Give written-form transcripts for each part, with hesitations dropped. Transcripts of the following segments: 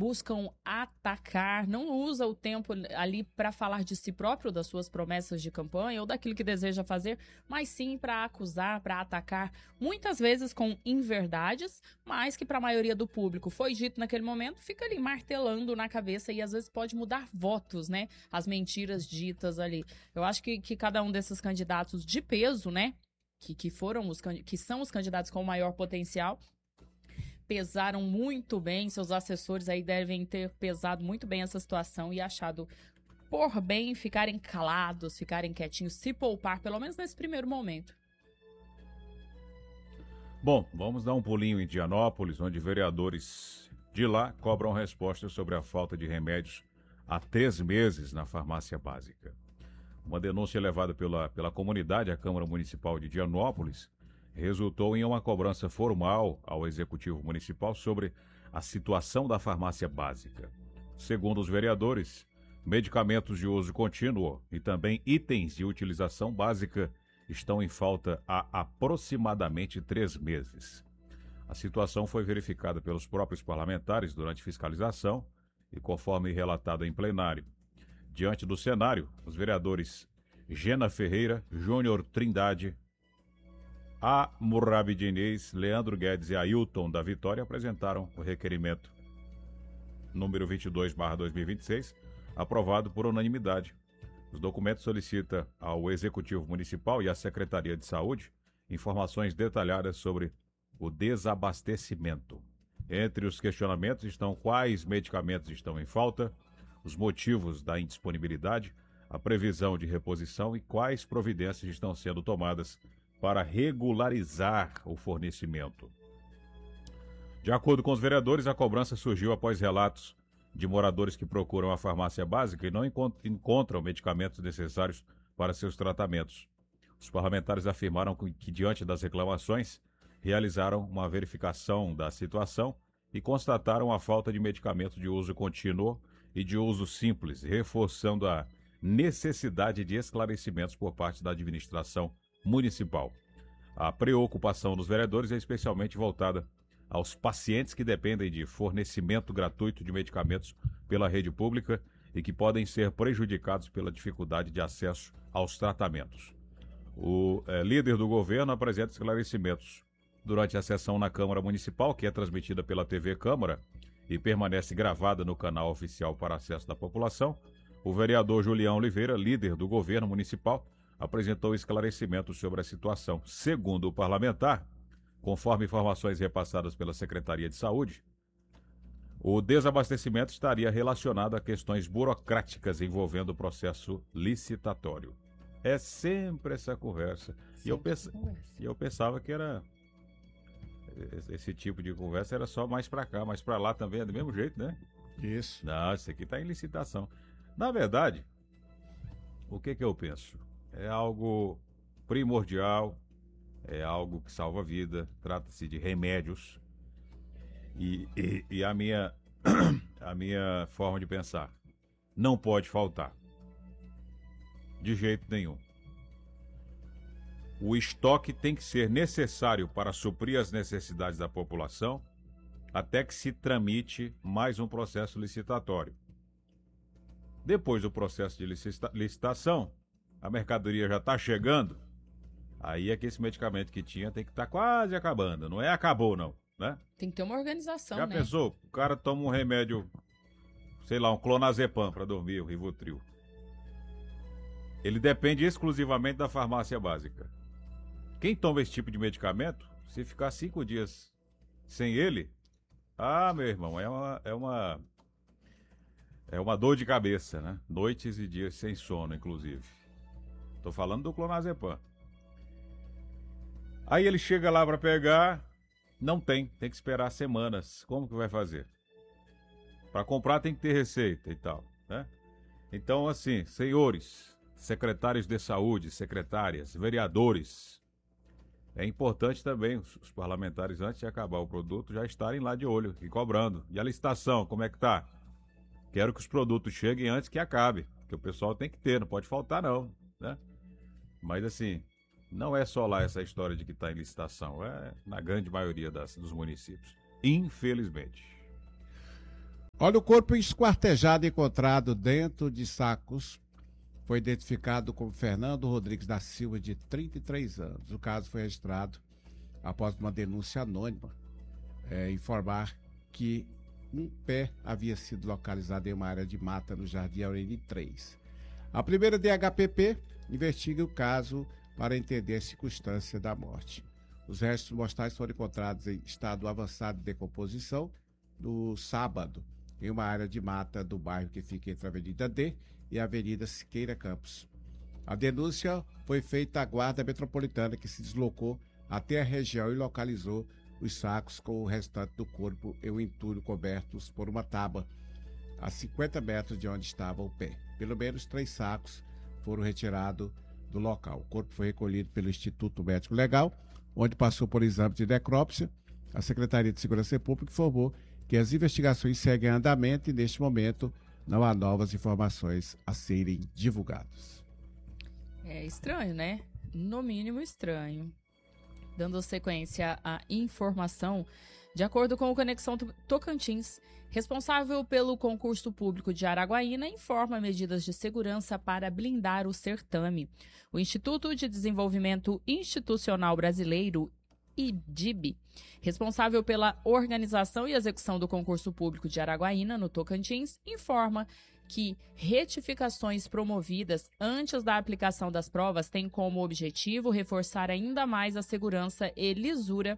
buscam atacar, não usa o tempo ali para falar de si próprio, das suas promessas de campanha ou daquilo que deseja fazer, mas sim para acusar, para atacar, muitas vezes com inverdades, mas que para a maioria do público foi dito naquele momento, fica ali martelando na cabeça e às vezes pode mudar votos, né? As mentiras ditas ali. Eu acho que cada um desses candidatos de peso, né? Que são os candidatos com maior potencial, pesaram muito bem, seus assessores aí devem ter pesado muito bem essa situação e achado por bem ficarem calados, ficarem quietinhos, se poupar, pelo menos nesse primeiro momento. Bom, vamos dar um pulinho em Dianópolis, onde vereadores de lá cobram respostas sobre a falta de remédios há 3 meses na farmácia básica. Uma denúncia levada pela comunidade à Câmara Municipal de Dianópolis resultou em uma cobrança formal ao Executivo Municipal sobre a situação da farmácia básica. Segundo os vereadores, medicamentos de uso contínuo e também itens de utilização básica estão em falta há aproximadamente 3 meses. A situação foi verificada pelos próprios parlamentares durante fiscalização e conforme relatado em plenário. Diante do cenário, os vereadores Gena Ferreira, Júnior Trindade, A. Murabi Diniz, Leandro Guedes e Ailton da Vitória apresentaram o requerimento número 22/2026, aprovado por unanimidade. Os documentos solicitam ao Executivo Municipal e à Secretaria de Saúde informações detalhadas sobre o desabastecimento. Entre os questionamentos estão quais medicamentos estão em falta, os motivos da indisponibilidade, a previsão de reposição e quais providências estão sendo tomadas para regularizar o fornecimento. De acordo com os vereadores, a cobrança surgiu após relatos de moradores que procuram a farmácia básica e não encontram medicamentos necessários para seus tratamentos. Os parlamentares afirmaram que diante das reclamações, realizaram uma verificação da situação e constataram a falta de medicamentos de uso contínuo e de uso simples, reforçando a necessidade de esclarecimentos por parte da administração municipal. A preocupação dos vereadores é especialmente voltada aos pacientes que dependem de fornecimento gratuito de medicamentos pela rede pública e que podem ser prejudicados pela dificuldade de acesso aos tratamentos. O líder do governo apresenta esclarecimentos durante a sessão na Câmara Municipal, que é transmitida pela TV Câmara e permanece gravada no canal oficial para acesso da população. O vereador Julião Oliveira, líder do governo municipal, apresentou esclarecimentos sobre a situação. Segundo o parlamentar, conforme informações repassadas pela Secretaria de Saúde, o desabastecimento estaria relacionado a questões burocráticas envolvendo o processo licitatório. É sempre essa conversa. E eu pensava que era esse tipo de conversa era só mais para cá, mas para lá também é do mesmo jeito, né? Isso. Não, isso aqui está em licitação. Na verdade, o que eu penso? É algo primordial, é algo que salva a vida, trata-se de remédios. E a minha forma de pensar, não pode faltar. De jeito nenhum. O estoque tem que ser necessário para suprir as necessidades da população, até que se tramite mais um processo licitatório. Depois do processo de licitação, a mercadoria já está chegando, aí é que esse medicamento que tinha tem que estar quase acabando. Não é acabou, não, né? Tem que ter uma organização, já né? pensou? O cara toma um remédio, sei lá, um clonazepam para dormir, o Rivotril. Ele depende exclusivamente da farmácia básica. Quem toma esse tipo de medicamento, se ficar 5 dias sem ele, meu irmão, é uma dor de cabeça, né? Noites e dias sem sono, inclusive. Tô falando do clonazepam. Aí ele chega lá para pegar, não tem que esperar semanas. Como que vai fazer? Para comprar tem que ter receita e tal, né? Então, assim, senhores, secretários de saúde, secretárias, vereadores, é importante também os parlamentares, antes de acabar o produto, já estarem lá de olho e cobrando. E a licitação, como é que tá? Quero que os produtos cheguem antes que acabe, porque o pessoal tem que ter, não pode faltar não, né? Mas assim, não é só lá essa história de que está em licitação, é na grande maioria dos municípios, infelizmente. Olha, o corpo esquartejado encontrado dentro de sacos foi identificado como Fernando Rodrigues da Silva, de 33 anos. O caso foi registrado após uma denúncia anônima informar que um pé havia sido localizado em uma área de mata no Jardim Aureli 3. A primeira DHPP investiga o caso para entender a circunstância da morte. Os restos mortais foram encontrados em estado avançado de decomposição no sábado, em uma área de mata do bairro que fica entre a Avenida D e a Avenida Siqueira Campos. A denúncia foi feita à Guarda Metropolitana, que se deslocou até a região e localizou os sacos com o restante do corpo e o entulho cobertos por uma tábua a 50 metros de onde estava o pé. Pelo menos 3 sacos foram retirados do local. O corpo foi recolhido pelo Instituto Médico Legal, onde passou por exame de necrópsia. A Secretaria de Segurança Pública informou que as investigações seguem em andamento e, neste momento, não há novas informações a serem divulgadas. É estranho, né? No mínimo estranho. Dando sequência à informação, de acordo com o Conexão Tocantins, responsável pelo concurso público de Araguaína, informa medidas de segurança para blindar o certame. O Instituto de Desenvolvimento Institucional Brasileiro, IDIB, responsável pela organização e execução do concurso público de Araguaína, no Tocantins, informa que retificações promovidas antes da aplicação das provas têm como objetivo reforçar ainda mais a segurança e lisura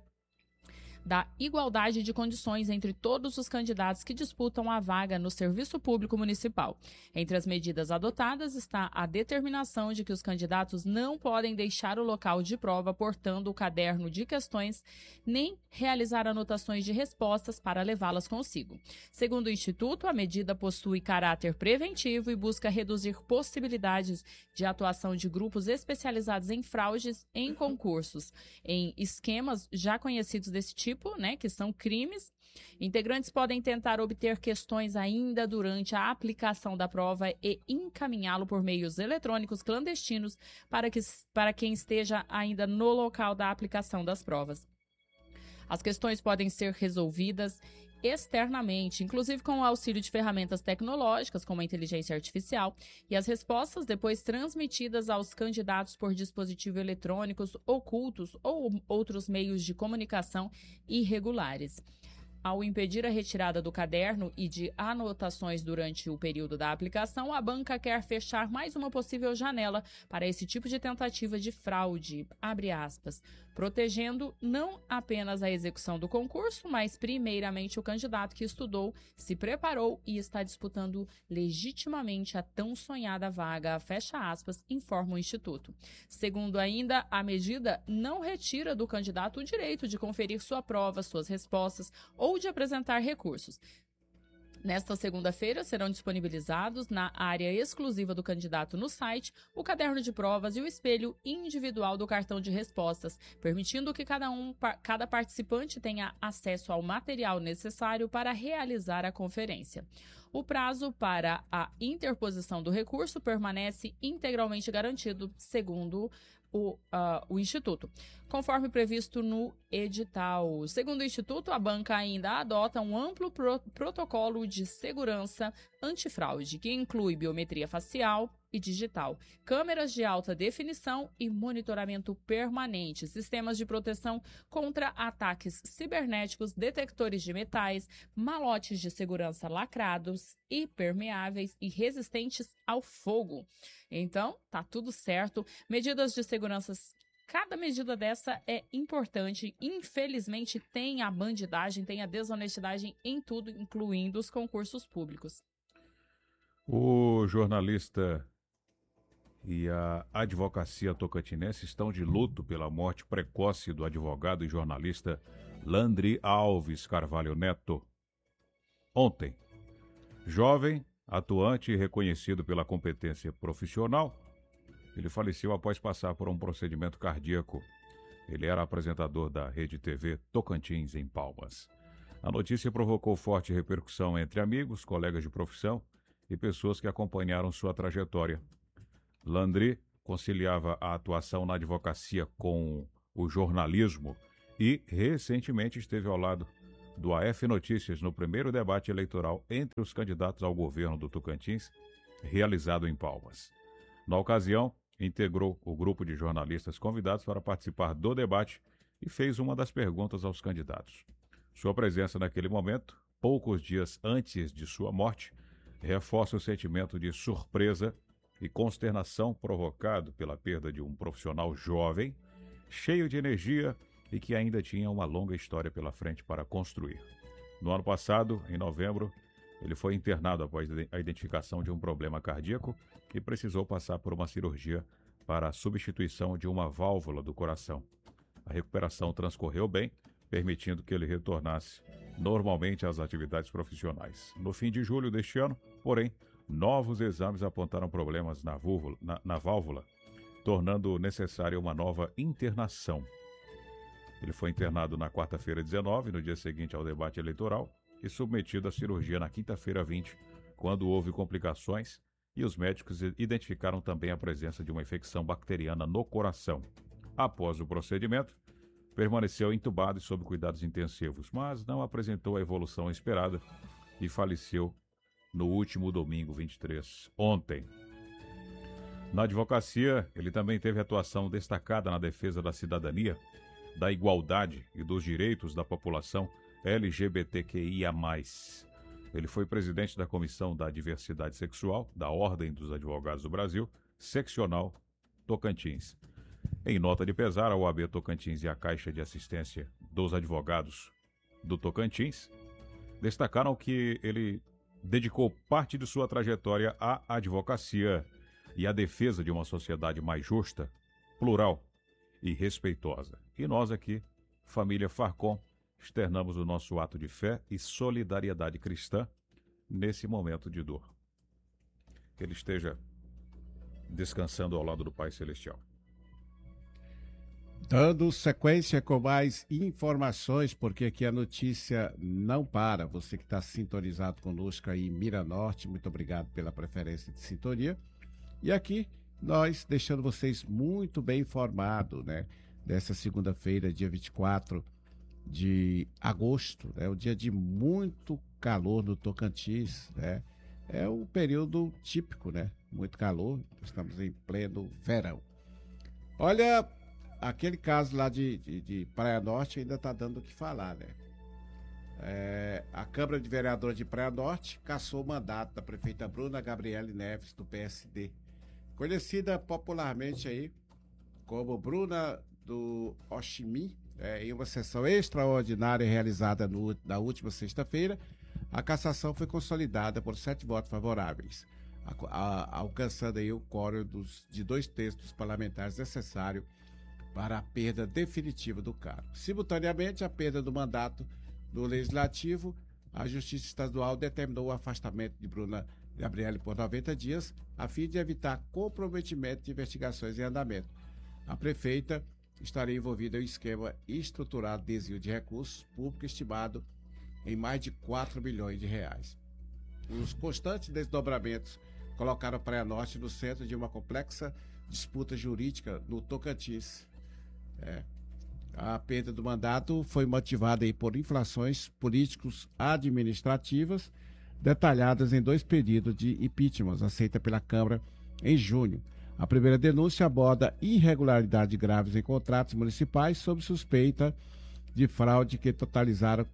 da igualdade de condições entre todos os candidatos que disputam a vaga no Serviço Público Municipal. Entre as medidas adotadas está a determinação de que os candidatos não podem deixar o local de prova portando o caderno de questões, nem realizar anotações de respostas para levá-las consigo. Segundo o Instituto, a medida possui caráter preventivo e busca reduzir possibilidades de atuação de grupos especializados em fraudes em concursos, em esquemas já conhecidos desse tipo, que são crimes. Integrantes podem tentar obter questões ainda durante a aplicação da prova e encaminhá-lo por meios eletrônicos clandestinos para quem esteja ainda no local da aplicação das provas. As questões podem ser resolvidas externamente, inclusive com o auxílio de ferramentas tecnológicas, como a inteligência artificial, e as respostas depois transmitidas aos candidatos por dispositivos eletrônicos ocultos ou outros meios de comunicação irregulares. Ao impedir a retirada do caderno e de anotações durante o período da aplicação, a banca quer fechar mais uma possível janela para esse tipo de tentativa de fraude, abre aspas, protegendo não apenas a execução do concurso, mas primeiramente o candidato que estudou, se preparou e está disputando legitimamente a tão sonhada vaga, fecha aspas, informa o Instituto. Segundo ainda, a medida não retira do candidato o direito de conferir sua prova, suas respostas ou de apresentar recursos. Nesta segunda-feira, serão disponibilizados na área exclusiva do candidato no site o caderno de provas e o espelho individual do cartão de respostas, permitindo que cada participante tenha acesso ao material necessário para realizar a conferência. O prazo para a interposição do recurso permanece integralmente garantido, segundo o Instituto, conforme previsto no edital. Segundo o Instituto, a banca ainda adota um amplo protocolo de segurança antifraude, que inclui biometria facial e digital, câmeras de alta definição e monitoramento permanente, sistemas de proteção contra ataques cibernéticos, detectores de metais, malotes de segurança lacrados, impermeáveis e resistentes ao fogo. Então, tá tudo certo. Medidas de segurança, cada medida dessa é importante. Infelizmente, tem a bandidagem, tem a desonestidade em tudo, incluindo os concursos públicos. O jornalista e a advocacia tocantinense estão de luto pela morte precoce do advogado e jornalista Landry Alves Carvalho Neto. Ontem, jovem, atuante e reconhecido pela competência profissional, ele faleceu após passar por um procedimento cardíaco. Ele era apresentador da Rede TV Tocantins, em Palmas. A notícia provocou forte repercussão entre amigos, colegas de profissão e pessoas que acompanharam sua trajetória. Landry conciliava a atuação na advocacia com o jornalismo e recentemente esteve ao lado do AF Notícias no primeiro debate eleitoral entre os candidatos ao governo do Tocantins, realizado em Palmas. Na ocasião, integrou o grupo de jornalistas convidados para participar do debate e fez uma das perguntas aos candidatos. Sua presença naquele momento, poucos dias antes de sua morte, reforça o sentimento de surpresa e consternação provocado pela perda de um profissional jovem, cheio de energia e que ainda tinha uma longa história pela frente para construir. No ano passado, em novembro, ele foi internado após a identificação de um problema cardíaco e precisou passar por uma cirurgia para a substituição de uma válvula do coração. A recuperação transcorreu bem, permitindo que ele retornasse normalmente às atividades profissionais. No fim de julho deste ano, porém, novos exames apontaram problemas na válvula, tornando necessária uma nova internação. Ele foi internado na quarta-feira 19, no dia seguinte ao debate eleitoral, e submetido à cirurgia na quinta-feira 20, quando houve complicações e os médicos identificaram também a presença de uma infecção bacteriana no coração. Após o procedimento, permaneceu entubado e sob cuidados intensivos, mas não apresentou a evolução esperada e faleceu no último domingo 23, ontem. Na advocacia, ele também teve atuação destacada na defesa da cidadania, da igualdade e dos direitos da população LGBTQIA+. Ele foi presidente da Comissão da Diversidade Sexual da Ordem dos Advogados do Brasil, seccional Tocantins. Em nota de pesar, a OAB Tocantins e a Caixa de Assistência dos Advogados do Tocantins destacaram que ele dedicou parte de sua trajetória à advocacia e à defesa de uma sociedade mais justa, plural e respeitosa. E nós aqui, família Farcom, externamos o nosso ato de fé e solidariedade cristã nesse momento de dor. Que ele esteja descansando ao lado do Pai Celestial. Dando sequência com mais informações, porque aqui a notícia não para. Você que está sintonizado conosco aí em Mira Norte, muito obrigado pela preferência de sintonia. E aqui nós deixando vocês muito bem informados, né? Dessa segunda-feira, dia 24 de agosto, né? Um dia de muito calor no Tocantins, né? É um período típico, né? Muito calor, estamos em pleno verão. Olha, aquele caso lá de Praia Norte ainda está dando o que falar, né? A Câmara de Vereadores de Praia Norte cassou o mandato da prefeita Bruna Gabriele Neves, do PSD, conhecida popularmente aí como Bruna do Oximim. Em uma sessão extraordinária realizada na última sexta-feira, a cassação foi consolidada por 7 votos favoráveis, alcançando aí o quórum de 2/3 dos parlamentares necessário para a perda definitiva do cargo. Simultaneamente, a perda do mandato do Legislativo, a Justiça Estadual determinou o afastamento de Bruna Gabriele por 90 dias, a fim de evitar comprometimento de investigações em andamento. A prefeita estaria envolvida em um esquema estruturado de desvio de recursos públicos estimado em mais de 4 bilhões de reais. Os constantes desdobramentos colocaram Praia Norte no centro de uma complexa disputa jurídica no Tocantins. A perda do mandato foi motivada aí por infrações políticos administrativas detalhadas em 2 pedidos de impeachment aceitos pela Câmara em junho. A primeira denúncia aborda irregularidades graves em contratos municipais sob suspeita de fraude que totalizaram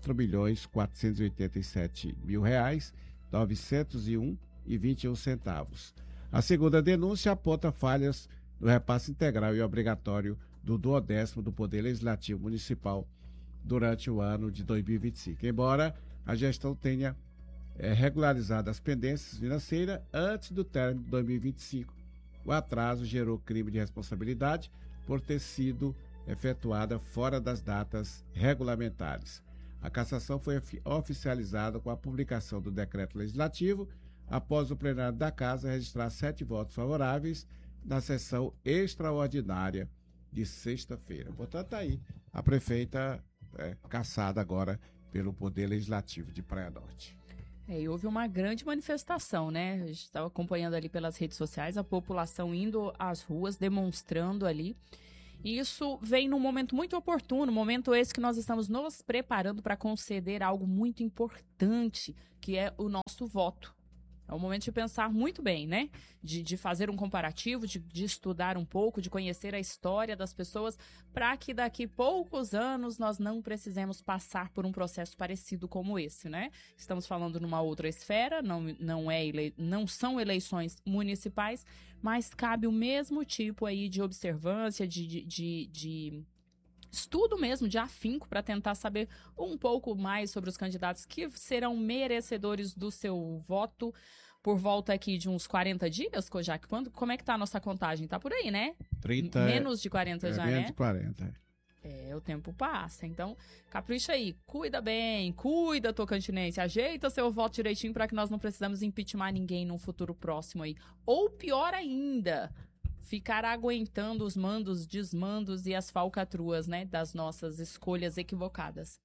R$4.487.901,21. A segunda denúncia aponta falhas no repasse integral e obrigatório do 12º do Poder Legislativo Municipal durante o ano de 2025. Embora a gestão tenha regularizado as pendências financeiras antes do término de 2025, o atraso gerou crime de responsabilidade por ter sido efetuada fora das datas regulamentares. A cassação foi oficializada com a publicação do decreto legislativo após o plenário da Casa registrar 7 votos favoráveis na sessão extraordinária de sexta-feira. Portanto, tá aí a prefeita cassada agora pelo Poder Legislativo de Praia Norte. E houve uma grande manifestação, né? A gente estava acompanhando ali pelas redes sociais, a população indo às ruas, demonstrando ali. E isso vem num momento muito oportuno, momento esse que nós estamos nos preparando para conceder algo muito importante, que é o nosso voto. É o momento de pensar muito bem, né? De fazer um comparativo, de estudar um pouco, de conhecer a história das pessoas, para que daqui poucos anos nós não precisemos passar por um processo parecido como esse, né? Estamos falando numa outra esfera, não são eleições municipais, mas cabe o mesmo tipo aí de observância, de estudo mesmo, de afinco, para tentar saber um pouco mais sobre os candidatos que serão merecedores do seu voto por volta aqui de uns 40 dias, Kojak? Como é que tá a nossa contagem? Tá por aí, né? 30, menos de 40 já, menos né? de 40. O tempo passa. Então, capricha aí. Cuida bem, cuida, tocantinense. Ajeita seu voto direitinho para que nós não precisamos impeachment ninguém num futuro próximo aí. Ou pior ainda, ficar aguentando os mandos, desmandos e as falcatruas, né, das nossas escolhas equivocadas.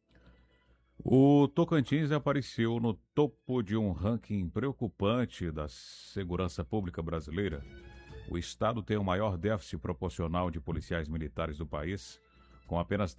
O Tocantins apareceu no topo de um ranking preocupante da segurança pública brasileira. O estado tem o maior déficit proporcional de policiais militares do país, com apenas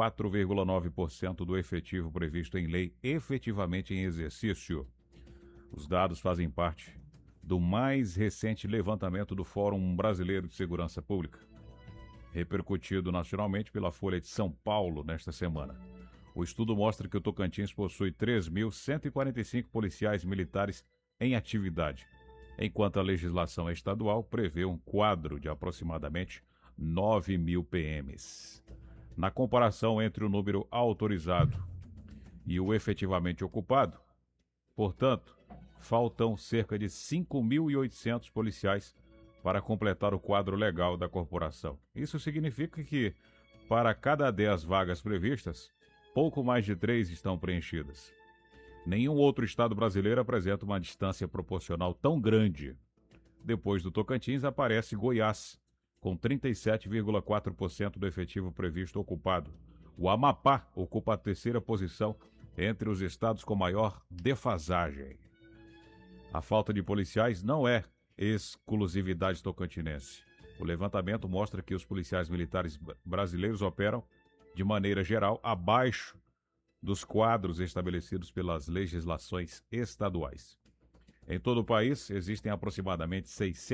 34,9% do efetivo previsto em lei efetivamente em exercício. Os dados fazem parte do mais recente levantamento do Fórum Brasileiro de Segurança Pública, repercutido nacionalmente pela Folha de São Paulo nesta semana. O estudo mostra que o Tocantins possui 3.145 policiais militares em atividade, enquanto a legislação estadual prevê um quadro de aproximadamente 9.000 PMs. Na comparação entre o número autorizado e o efetivamente ocupado, portanto, faltam cerca de 5.800 policiais para completar o quadro legal da corporação. Isso significa que, para cada 10 vagas previstas, pouco mais de 3 estão preenchidas. Nenhum outro estado brasileiro apresenta uma distância proporcional tão grande. Depois do Tocantins aparece Goiás, com 37,4% do efetivo previsto ocupado. O Amapá ocupa a terceira posição entre os estados com maior defasagem. A falta de policiais não é exclusividade tocantinense. O levantamento mostra que os policiais militares brasileiros operam, de maneira geral, abaixo dos quadros estabelecidos pelas legislações estaduais. Em todo o país, existem aproximadamente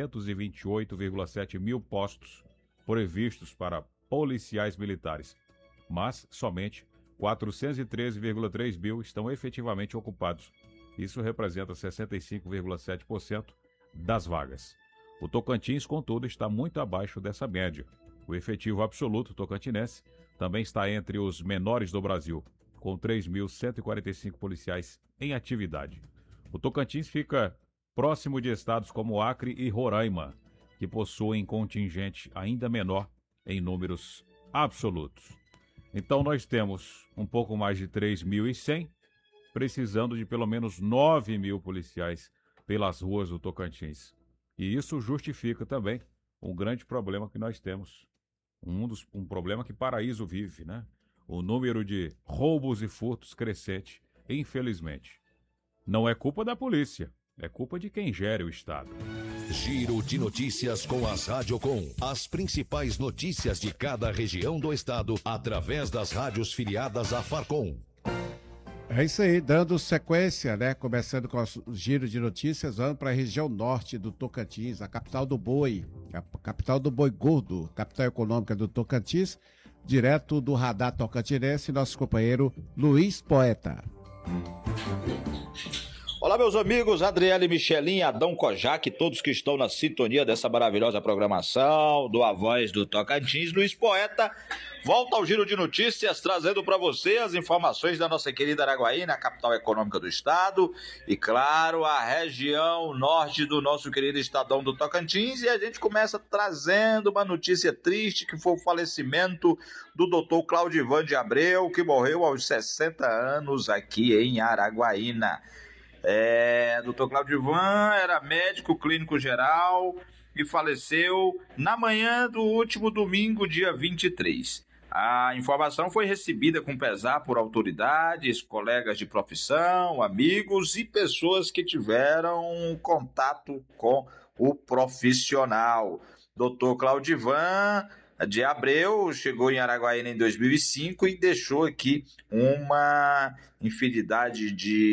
628,7 mil postos previstos para policiais militares, mas somente 413,3 mil estão efetivamente ocupados. Isso representa 65,7% das vagas. O Tocantins, contudo, está muito abaixo dessa média. O efetivo absoluto tocantinense também está entre os menores do Brasil, com 3.145 policiais em atividade. O Tocantins fica próximo de estados como Acre e Roraima, que possuem contingente ainda menor em números absolutos. Então nós temos um pouco mais de 3.100, precisando de pelo menos 9.000 policiais pelas ruas do Tocantins. E isso justifica também um grande problema que nós temos. Um problema que Paraíso vive, né? O número de roubos e furtos crescente, infelizmente. Não é culpa da polícia, é culpa de quem gere o Estado. Giro de notícias com as Radiocom. As principais notícias de cada região do estado através das rádios filiadas à Farcom. É isso aí, dando sequência, né? Começando com o giro de notícias, vamos para a região norte do Tocantins, a capital do boi, a capital do boi gordo, capital econômica do Tocantins, direto do radar tocantinense, nosso companheiro Luiz Poeta. Olá, meus amigos, Adriele Michelin, Adão Kojak, todos que estão na sintonia dessa maravilhosa programação do A Voz do Tocantins. Luiz Poeta volta ao Giro de Notícias, trazendo para você as informações da nossa querida Araguaína, a capital econômica do estado, e claro, a região norte do nosso querido estadão do Tocantins. E a gente começa trazendo uma notícia triste, que foi o falecimento do Dr. Claudivan de Abreu, que morreu aos 60 anos aqui em Araguaína. Dr. Claudivan era médico clínico geral e faleceu na manhã do último domingo, dia 23. A informação foi recebida com pesar por autoridades, colegas de profissão, amigos e pessoas que tiveram contato com o profissional. Dr. Claudivan de Abreu, chegou em Araguaína em 2005 e deixou aqui uma infinidade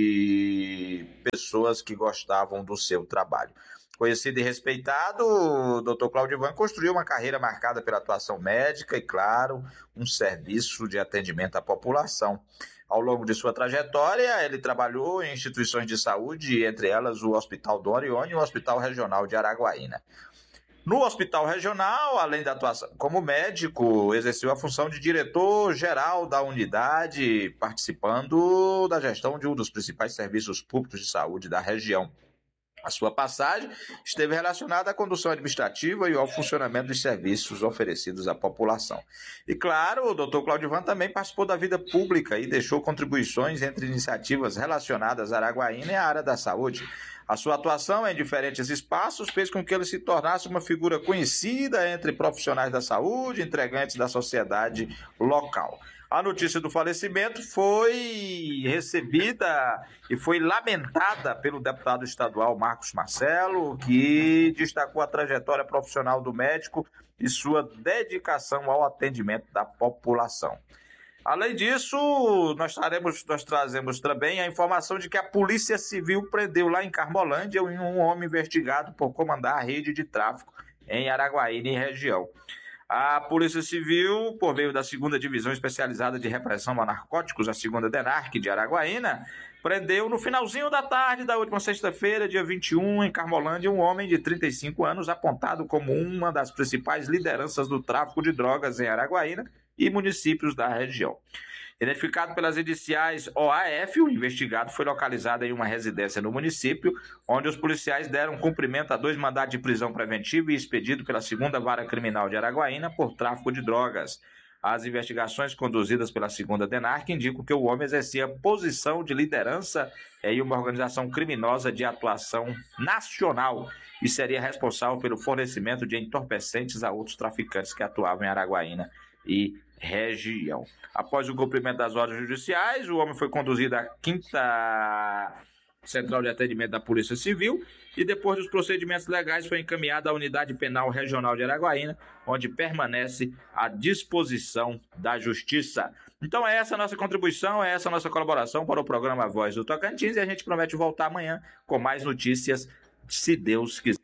de pessoas que gostavam do seu trabalho. Conhecido e respeitado, o Dr. Claudivan construiu uma carreira marcada pela atuação médica e, claro, um serviço de atendimento à população. Ao longo de sua trajetória, ele trabalhou em instituições de saúde, entre elas o Hospital Dom Orione e o Hospital Regional de Araguaína. No Hospital Regional, além da atuação como médico, exerceu a função de diretor-geral da unidade, participando da gestão de um dos principais serviços públicos de saúde da região. A sua passagem esteve relacionada à condução administrativa e ao funcionamento dos serviços oferecidos à população. E, claro, o Dr. Claudivan também participou da vida pública e deixou contribuições entre iniciativas relacionadas à Araguaína e à área da saúde. A sua atuação em diferentes espaços fez com que ele se tornasse uma figura conhecida entre profissionais da saúde e integrantes da sociedade local. A notícia do falecimento foi recebida e foi lamentada pelo deputado estadual Marcos Marcelo, que destacou a trajetória profissional do médico e sua dedicação ao atendimento da população. Além disso, nós trazemos também a informação de que a Polícia Civil prendeu lá em Carmolândia um homem investigado por comandar a rede de tráfico em Araguaína e região. A Polícia Civil, por meio da 2ª Divisão Especializada de Repressão a Narcóticos, a 2ª DENARC de Araguaína, prendeu no finalzinho da tarde da última sexta-feira, dia 21, em Carmolândia, um homem de 35 anos apontado como uma das principais lideranças do tráfico de drogas em Araguaína e municípios da região. Identificado pelas iniciais OAF, o investigado foi localizado em uma residência no município, onde os policiais deram cumprimento a 2 mandados de prisão preventiva e expedido pela 2ª Vara Criminal de Araguaína por tráfico de drogas. As investigações conduzidas pela 2ª DENARC indicam que o homem exercia posição de liderança em uma organização criminosa de atuação nacional e seria responsável pelo fornecimento de entorpecentes a outros traficantes que atuavam em Araguaína e região. Após o cumprimento das ordens judiciais, o homem foi conduzido à 5ª Central de Atendimento da Polícia Civil e depois dos procedimentos legais foi encaminhado à Unidade Penal Regional de Araguaína, onde permanece à disposição da Justiça. Então é essa a nossa contribuição, é essa a nossa colaboração para o programa Voz do Tocantins e a gente promete voltar amanhã com mais notícias, se Deus quiser.